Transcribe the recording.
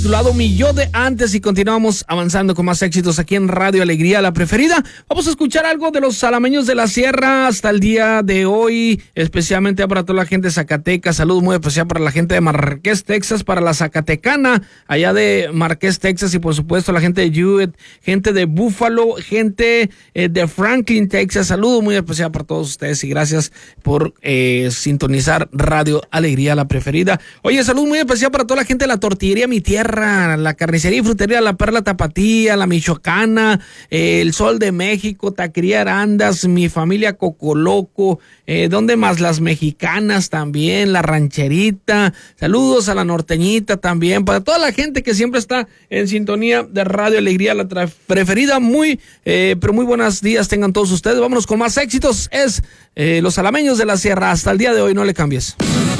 Tu lado mi yo de antes, y continuamos avanzando con más éxitos aquí en Radio Alegría, la preferida. Vamos a escuchar algo de los salameños de la sierra hasta el día de hoy, especialmente para toda la gente de Zacatecas. Saludos muy especial para la gente de Marqués, Texas, para la Zacatecana allá de Marqués, Texas, y por supuesto la gente de Hewitt, gente de Buffalo, gente de Franklin, Texas. Saludos muy especial para todos ustedes y gracias por sintonizar Radio Alegría, la preferida. Oye, saludos muy especial para toda la gente de la tortillería Mi Tierra, la carnicería y frutería La Perla Tapatía, la Michoacana, el Sol de México, Taquería Arandas, mi familia Cocoloco, ¿dónde más? Las Mexicanas también, la Rancherita. Saludos a la Norteñita también, para toda la gente que siempre está en sintonía de Radio Alegría, la preferida. Pero muy buenos días tengan todos ustedes. Vámonos con más éxitos. Es Los Salameños de la Sierra. Hasta el día de hoy, no le cambies.